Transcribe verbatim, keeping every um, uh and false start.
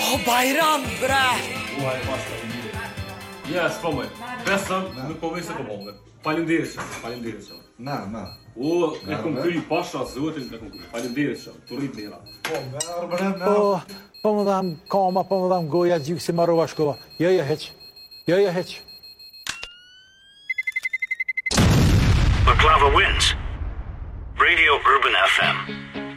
Oh, Bayram, bre! Uaj, basta. Ja, s'pomoj. Besëm, nuk po vej se po bombe. Faleminderit shumë, faleminderit shumë. Na, na. O, e kom kry pasha zotin e kom kry. Faleminderit shumë. Turrit mira. Po, merë bre, na. Po, po më dham koma, po më dham goja, gjykë si marrova shkova. Jo, jo, heq. Jo, jo, heq. Baklava wins. Radio Urban F M.